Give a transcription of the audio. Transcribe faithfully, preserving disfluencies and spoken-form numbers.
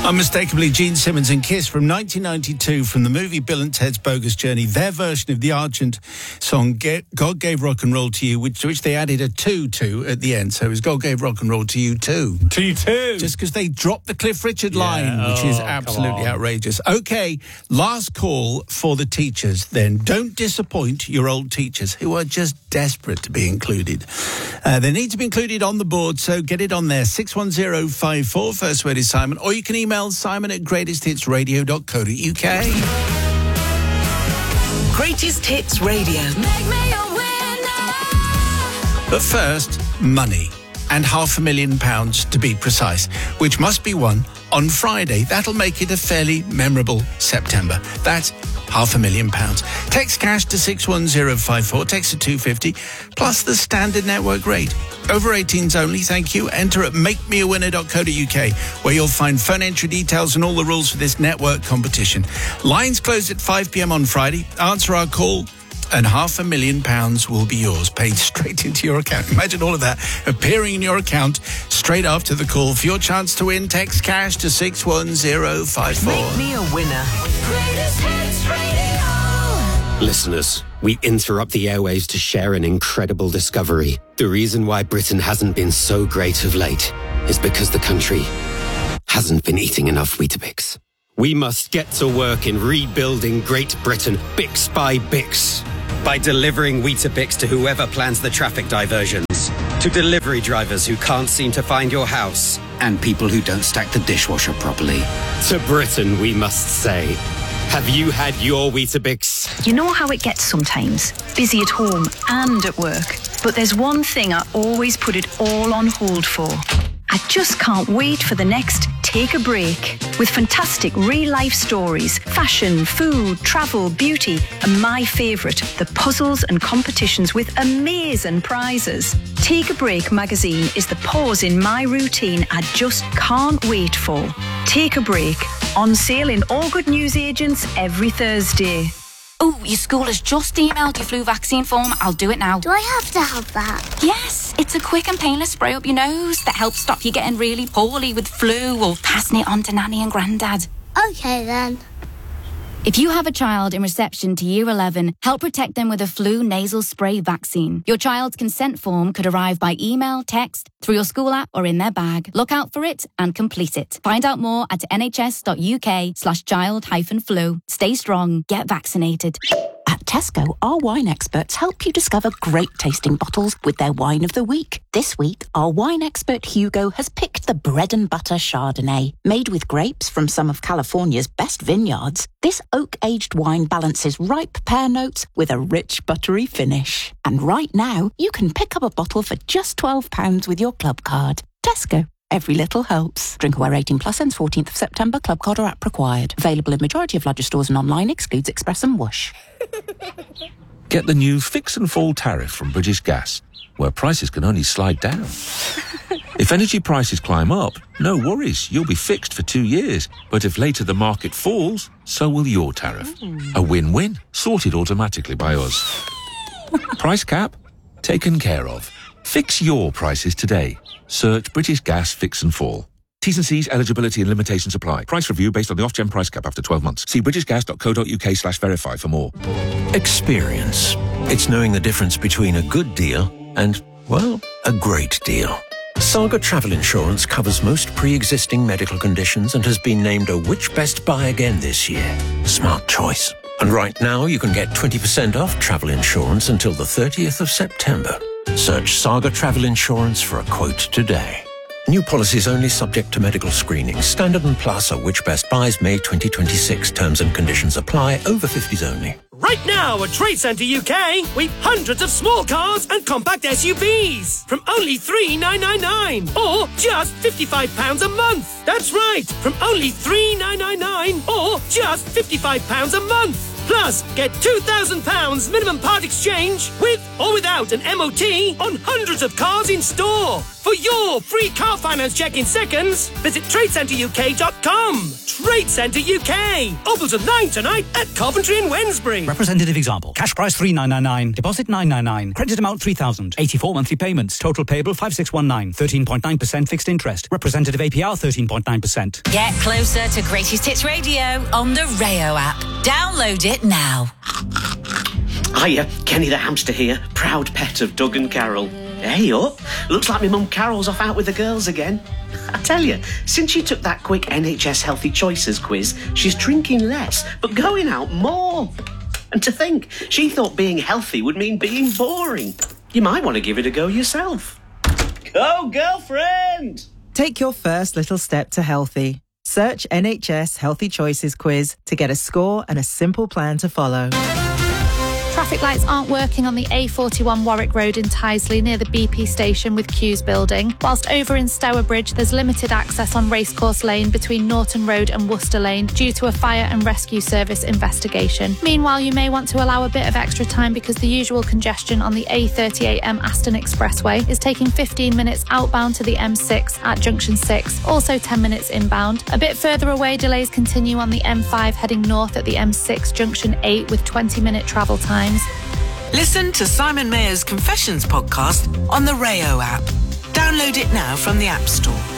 Unmistakably, Gene Simmons and Kiss from nineteen ninety-two from the movie Bill and Ted's Bogus Journey. Their version of the Argent song God Gave Rock and Roll to You, which, which they added a two to at the end. So it was God Gave Rock and Roll to You too. To you too. Just because they dropped the Cliff Richard line, yeah. which oh, is absolutely outrageous. Okay, last call for the teachers then. Don't disappoint your old teachers who are just desperate to be included. Uh, they need to be included on the board, so get it on there. six one zero five four, first word is Simon, or you can email Simon at greatest hits radio dot co dot uk. Greatest Hits Radio. Make me a winner. But first, money. And half a million pounds to be precise, which must be won on Friday. That'll make it a fairly memorable September. That's half a million pounds. Text cash to six one zero five four, text to two fifty, plus the standard network rate. Over eighteens only, thank you. Enter at make me a winner dot co dot uk, where you'll find phone entry details and all the rules for this network competition. Lines close at five p.m. on Friday. Answer our call, and half a million pounds will be yours, paid straight into your account. Imagine all of that appearing in your account straight after the call. For your chance to win, text cash to six one zero five four. Make me a winner. Greatest Hits Radio. Listeners, we interrupt the airwaves to share an incredible discovery. The reason why Britain hasn't been so great of late is because the country hasn't been eating enough Weetabix. We must get to work in rebuilding Great Britain, Bix by Bix. By delivering Weetabix to whoever plans the traffic diversions, to delivery drivers who can't seem to find your house, and people who don't stack the dishwasher properly. To Britain, we must say, have you had your Weetabix? You know how it gets sometimes, busy at home and at work. But there's one thing I always put it all on hold for. I just can't wait for the next Take a Break. With fantastic real-life stories, fashion, food, travel, beauty, and my favourite, the puzzles and competitions with amazing prizes. Take a Break magazine is the pause in my routine I just can't wait for. Take a Break. On sale in all good newsagents every Thursday. Oh, your school has just emailed your flu vaccine form. I'll do it now. Do I have to have that? Yes, it's a quick and painless spray up your nose that helps stop you getting really poorly with flu or passing it on to Nanny and Grandad. Okay then. If you have a child in reception to Year eleven, help protect them with a flu nasal spray vaccine. Your child's consent form could arrive by email, text, through your school app or in their bag. Look out for it and complete it. Find out more at nhs.uk slash child hyphen flu. Stay strong. Get vaccinated. At Tesco, our wine experts help you discover great tasting bottles with their wine of the week. This week, our wine expert Hugo has picked the bread and butter Chardonnay. Made with grapes from some of California's best vineyards, this oak-aged wine balances ripe pear notes with a rich, buttery finish. And right now, you can pick up a bottle for just twelve pounds with your club card. Tesco. Every little helps. Drinkaware eighteen plus ends fourteenth of September. Club card or app required. Available in majority of larger stores and online. Excludes Express and Whoosh. Get the new Fix and Fall tariff from British Gas, where prices can only slide down. If energy prices climb up, no worries, you'll be fixed for two years. But if later the market falls, so will your tariff. A win-win, sorted automatically by us. Price cap? Taken care of. Fix your prices today. Search British Gas Fix and Fall. T's and C's, eligibility and limitations apply. Price review based on the Ofgem price cap after twelve months. See britishgas.co.uk slash verify for more. Experience. It's knowing the difference between a good deal and, well, a great deal. Saga Travel Insurance covers most pre-existing medical conditions and has been named a Which Best Buy again this year. Smart choice. And right now you can get twenty percent off travel insurance until the thirtieth of September. Search Saga Travel Insurance for a quote today. New policies only subject to medical screening. Standard and Plus are Which Best Buys May twenty twenty-six. Terms and conditions apply. Over fifties only. Right now at Trade Centre U K, we've hundreds of small cars and compact S U Vs from only three thousand nine hundred ninety-nine pounds or just fifty-five pounds a month. That's right, from only three thousand nine hundred ninety-nine pounds or just fifty-five pounds a month. Plus, get two thousand pounds minimum part exchange with or without an M O T on hundreds of cars in store. For your free car finance check in seconds, visit trade centre U K dot com. Trade Centre U K. Open till nine tonight at Coventry and Wednesbury. Representative example. Cash price three thousand nine hundred ninety-nine. Deposit nine hundred ninety-nine. Credit amount three thousand. eighty-four monthly payments. Total payable five thousand six hundred nineteen. thirteen point nine percent fixed interest. Representative A P R thirteen point nine percent. Get closer to Greatest Hits Radio on the Rayo app. Download it now. Hiya, Kenny the hamster here, proud pet of Doug and Carol. Hey up, looks like my mum Carol's off out with the girls again. I tell you, since she took that quick N H S Healthy Choices quiz, she's drinking less, but going out more. And to think, she thought being healthy would mean being boring. You might want to give it a go yourself. Go, girlfriend! Take your first little step to healthy. Search N H S Healthy Choices quiz to get a score and a simple plan to follow. Traffic lights aren't working on the A forty-one Warwick Road in Tyseley near the B P station with queues building, whilst over in Stourbridge there's limited access on Racecourse Lane between Norton Road and Worcester Lane due to a fire and rescue service investigation. Meanwhile, you may want to allow a bit of extra time because the usual congestion on the A thirty-eight M Aston Expressway is taking fifteen minutes outbound to the M six at Junction six, also ten minutes inbound. A bit further away, delays continue on the M five heading north at the M six Junction eight with twenty minute travel times. Listen to Simon Mayer's Confessions podcast on the Rayo app. Download it now from the App Store.